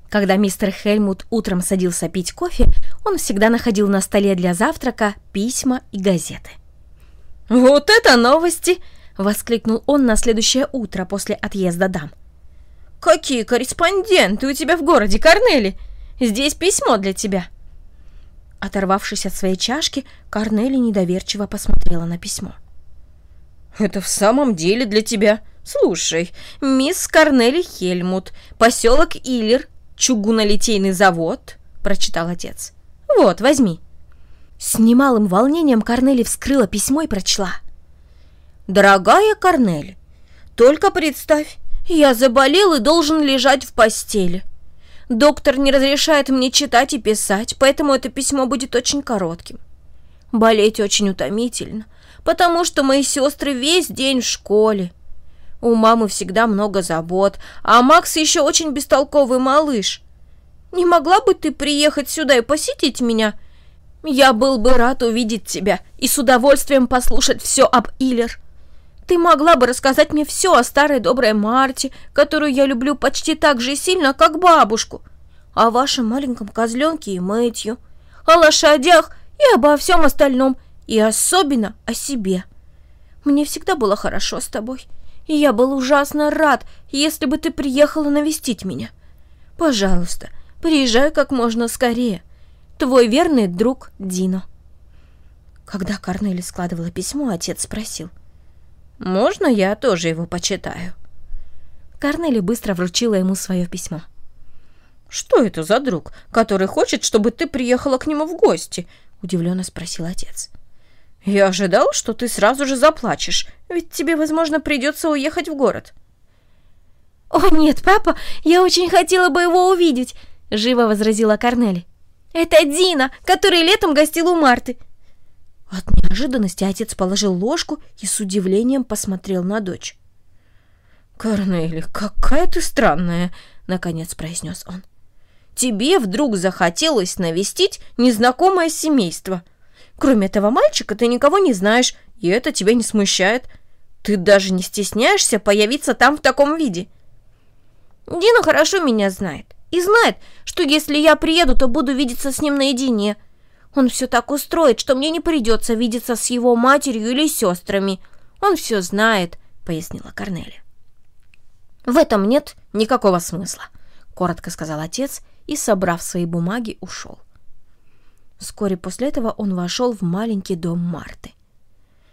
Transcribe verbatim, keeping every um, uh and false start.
Когда мистер Хельмут утром садился пить кофе, он всегда находил на столе для завтрака письма и газеты. «Вот это новости!» — воскликнул он на следующее утро после отъезда дам. «Какие корреспонденты у тебя в городе, Корнели! Здесь письмо для тебя!» Оторвавшись от своей чашки, Корнели недоверчиво посмотрела на письмо. «Это в самом деле для тебя? Слушай, мисс Корнели Хельмут, поселок Иллер, чугунолитейный завод», — прочитал отец. «Вот, возьми». С немалым волнением Корнели вскрыла письмо и прочла. «Дорогая Корнели, только представь, я заболел и должен лежать в постели. Доктор не разрешает мне читать и писать, поэтому это письмо будет очень коротким. Болеть очень утомительно, потому что мои сестры весь день в школе. У мамы всегда много забот, а Макс еще очень бестолковый малыш. Не могла бы ты приехать сюда и посетить меня? Я был бы рад увидеть тебя и с удовольствием послушать все об Иллер. Ты могла бы рассказать мне все о старой доброй Марте, которую я люблю почти так же сильно, как бабушку, о вашем маленьком козленке и Мэтью, о лошадях и обо всем остальном, и особенно о себе. Мне всегда было хорошо с тобой, и я был ужасно рад, если бы ты приехала навестить меня. Пожалуйста, приезжай как можно скорее. Твой верный друг Дино». Когда Корнели складывала письмо, отец спросил: «Можно я тоже его почитаю?» Корнели быстро вручила ему свое письмо. «Что это за друг, который хочет, чтобы ты приехала к нему в гости?» — удивленно спросил отец. «Я ожидал, что ты сразу же заплачешь, ведь тебе, возможно, придется уехать в город». «О, нет, папа, я очень хотела бы его увидеть», — живо возразила Корнели. «Это Дина, который летом гостил у Марты». От неожиданности отец положил ложку и с удивлением посмотрел на дочь. «Корнели, какая ты странная», — наконец произнес он. «Тебе вдруг захотелось навестить незнакомое семейство. Кроме этого мальчика ты никого не знаешь, и это тебя не смущает. Ты даже не стесняешься появиться там в таком виде». «Дина хорошо меня знает и знает, что если я приеду, то буду видеться с ним наедине. Он все так устроит, что мне не придется видеться с его матерью или сестрами. Он все знает», — пояснила Корнели. «В этом нет никакого смысла», — коротко сказал отец и, собрав свои бумаги, ушел. Вскоре после этого он вошел в маленький дом Марты.